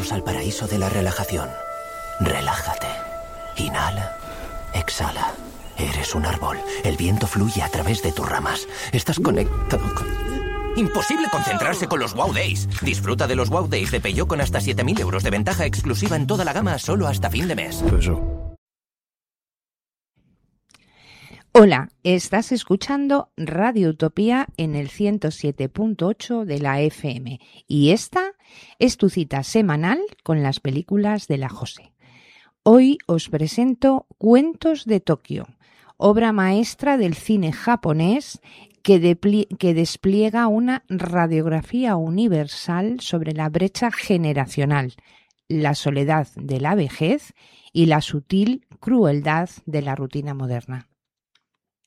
Bienvenidos al paraíso de la relajación. Relájate. Inhala. Exhala. Eres un árbol. El viento fluye a través de tus ramas. Estás conectado con... Imposible concentrarse con los Wow Days. Disfruta de los Wow Days de Peugeot con hasta 7.000 euros de ventaja exclusiva en toda la gama solo hasta fin de mes. Hola, estás escuchando Radio Utopía en el 107.8 de la FM y esta es tu cita semanal con las películas de la José. Hoy os presento Cuentos de Tokio, obra maestra del cine japonés que despliega una radiografía universal sobre la brecha generacional, la soledad de la vejez y la sutil crueldad de la rutina moderna.